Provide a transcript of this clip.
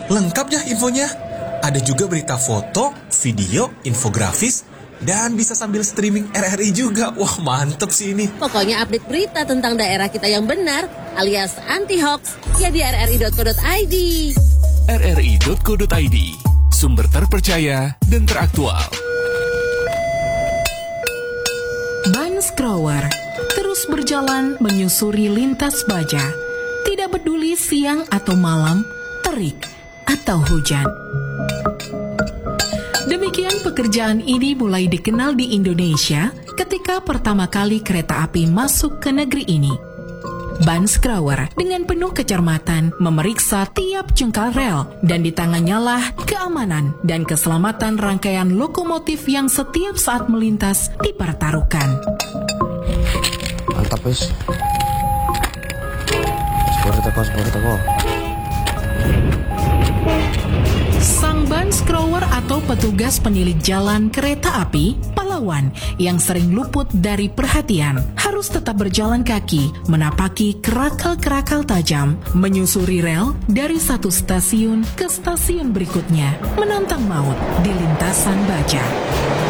Lengkap ya infonya. Ada juga berita foto, video, infografis, dan bisa sambil streaming RRI juga. Wah, mantep sih ini. Pokoknya update berita tentang daerah kita yang benar, alias anti-hoax, ya di rri.co.id. rri.co.id, sumber terpercaya dan teraktual. Ban Scrower terus berjalan menyusuri lintas baja, tidak peduli siang atau malam, terik atau hujan. Demikian pekerjaan ini mulai dikenal di Indonesia ketika pertama kali kereta api masuk ke negeri ini. Ban Scrower dengan penuh kecermatan memeriksa tiap jengkal rel dan di tangannya lah keamanan dan keselamatan rangkaian lokomotif yang setiap saat melintas dipertaruhkan. Mantap wis. Sport teko. Sang ban scrower atau petugas penilik jalan kereta api, pahlawan yang sering luput dari perhatian, harus tetap berjalan kaki, menapaki kerakal-kerakal tajam, menyusuri rel dari satu stasiun ke stasiun berikutnya, menantang maut di lintasan baja.